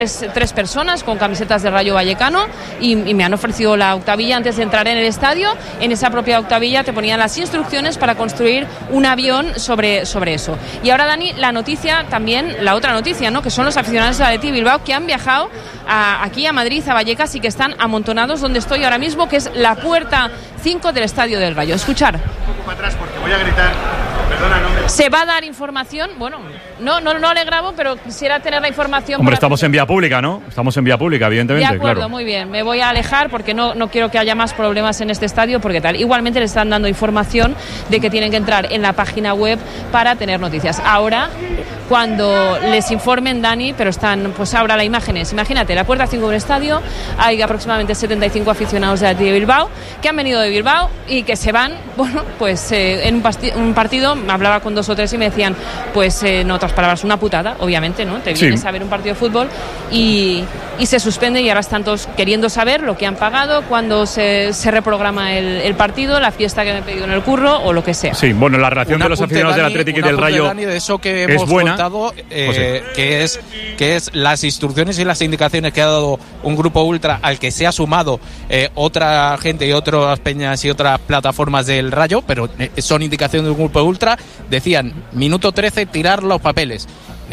tres personas con camisetas de Rayo Vallecano y me han ofrecido la octavilla antes de entrar en el estadio. En esa propia octavilla te ponían las instrucciones para construir un avión sobre eso. Y ahora, Dani, la noticia también, la otra noticia, ¿no? Que son los aficionados de Athletic Bilbao que han viajado aquí a Madrid, a Vallecas, y que están amontonados donde estoy ahora mismo, que es la puerta 5 del Estadio del Rayo. Escuchar. Un poco para atrás porque voy a gritar. Perdona, no me... ¿Se va a dar información? Bueno, no le grabo, pero quisiera tener la información. Hombre, estamos en vía pública, ¿no? Estamos en vía pública, evidentemente. De acuerdo, claro. Muy bien. Me voy a alejar porque no quiero que haya más problemas en este estadio, porque tal. Igualmente le están dando información de que tienen que entrar en la página web para tener noticias. Ahora, cuando les informen, Dani, pero están, pues ahora las imágenes. Imagínate, la puerta 5 del estadio, hay aproximadamente 75 aficionados de Athletic Bilbao que han venido de Bilbao y que se van, bueno, pues en un partido. Hablaba con 2 o 3 y me decían, pues en otras palabras, una putada, obviamente, ¿no? Te vienes a ver un partido de fútbol y se suspende, y ahora están todos queriendo saber lo que han pagado, cuándo se reprograma el partido, la fiesta que me he pedido en el curro o lo que sea. Sí, bueno, la relación de los aficionados del Athletic y del Rayo, Dani, de eso que hemos contado, que es las instrucciones y las indicaciones que ha dado un grupo ultra al que se ha sumado otra gente y otras peñas y otras plataformas del Rayo, pero son indicaciones de un grupo ultra. Decían, minuto 13, tirar los papeles.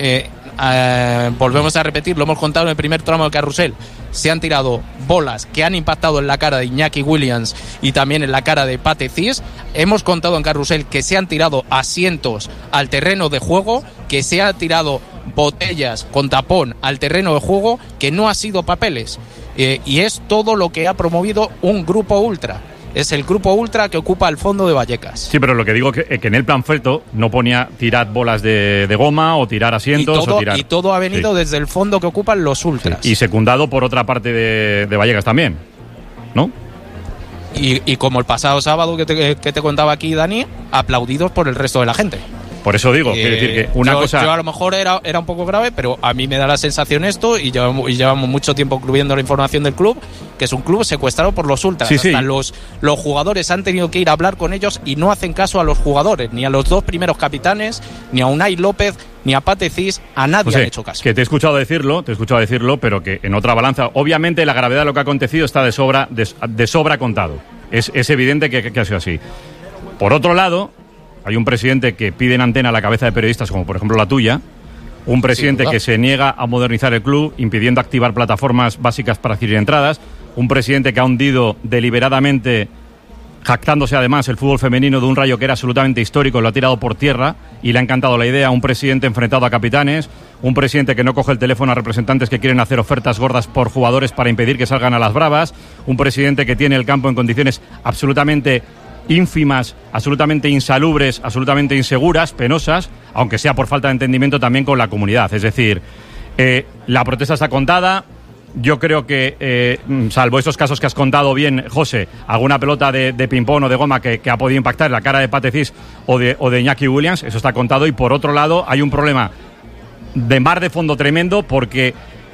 Volvemos a repetir, lo hemos contado en el primer tramo del carrusel. Se han tirado bolas que han impactado en la cara de Iñaki Williams y también en la cara de Pate Cis. Hemos contado en carrusel que se han tirado asientos al terreno de juego, que se han tirado botellas con tapón al terreno de juego, que no ha sido papeles. Y es todo lo que ha promovido un grupo ultra. Es el grupo ultra que ocupa el fondo de Vallecas. Sí, pero lo que digo es que en el panfleto no ponía tirar bolas de goma o tirar asientos. Y todo ha venido desde el fondo que ocupan los ultras. Sí. Y secundado por otra parte de Vallecas también, ¿no? Y como el pasado sábado que te contaba aquí, Dani, aplaudidos por el resto de la gente. Por eso digo, quiero decir que una cosa... Yo a lo mejor era un poco grave, pero a mí me da la sensación esto, y llevamos mucho tiempo viendo la información del club, que es un club secuestrado por los ultras. Hasta los jugadores han tenido que ir a hablar con ellos y no hacen caso a los jugadores, ni a los 2 primeros capitanes, ni a Unai López, ni a Pate Cis, a nadie han hecho caso. Que te he escuchado decirlo, pero que en otra balanza, obviamente la gravedad de lo que ha acontecido está de sobra contado. Es evidente que ha sido así. Por otro lado, hay un presidente que pide en antena a la cabeza de periodistas, como por ejemplo la tuya, un presidente que se niega a modernizar el club, impidiendo activar plataformas básicas para adquirir entradas, un presidente que ha hundido deliberadamente, jactándose además el fútbol femenino de un Rayo que era absolutamente histórico, lo ha tirado por tierra y le ha encantado la idea, un presidente enfrentado a capitanes, un presidente que no coge el teléfono a representantes que quieren hacer ofertas gordas por jugadores para impedir que salgan a las bravas, un presidente que tiene el campo en condiciones absolutamente ínfimas, absolutamente insalubres, absolutamente inseguras, penosas, aunque sea por falta de entendimiento también con la comunidad. Es decir, la protesta está contada. Yo creo que, salvo esos casos que has contado bien, José, alguna pelota de ping-pong o de goma que ha podido impactar en la cara de Pate Cis o de Iñaki Williams, eso está contado. Y por otro lado, hay un problema de mar de fondo tremendo, porque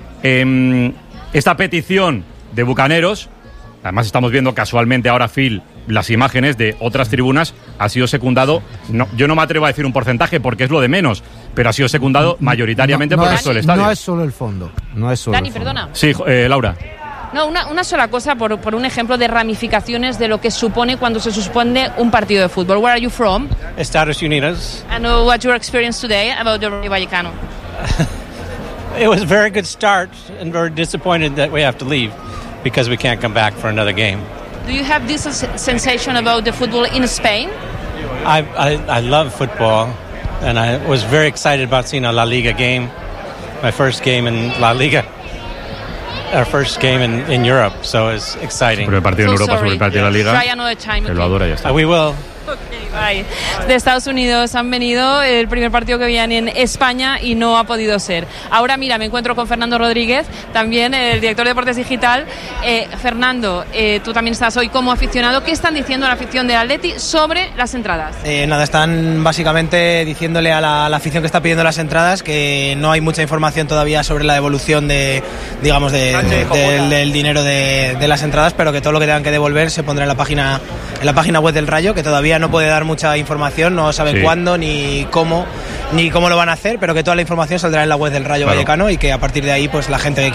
esta petición de bucaneros, además estamos viendo casualmente ahora, Phil, las imágenes de otras tribunas, ha sido secundado, yo no me atrevo a decir un porcentaje porque es lo de menos, pero ha sido secundado mayoritariamente por el resto del estadio. No es solo el fondo, no es solo Dani, el fondo. perdona. Sí, Laura. No, una sola cosa por un ejemplo de ramificaciones de lo que supone cuando se suspende un partido de fútbol. Where are you from? Estados Unidos. And what's your experience today about the Rayo Vallecano? It was a very good start and very disappointed that we have to leave because we can't come back for another game. Do you have this sensation about the football in Spain? I love football, and I was very excited about seeing a La Liga game, my first game in La Liga, our first game in Europe, so it's exciting. Pero el partido en Europa sobre el partido de la Liga, Try another time, que lo adora y ya está. We will. Okay, bye. De Estados Unidos han venido, el primer partido que veían en España y no ha podido ser. Ahora mira, me encuentro con Fernando Rodríguez, también el director de Deportes Digital. Fernando, tú también estás hoy como aficionado. ¿Qué están diciendo la afición del Atleti sobre las entradas? Nada, están básicamente diciéndole a la afición que está pidiendo las entradas que no hay mucha información todavía sobre la devolución del dinero de las entradas, pero que todo lo que tengan que devolver se pondrá en la página web del Rayo, que todavía no puede dar mucha información, no saben cuándo, ni cómo, ni cómo lo van a hacer, pero que toda la información saldrá en la web del Rayo Vallecano y que a partir de ahí pues la gente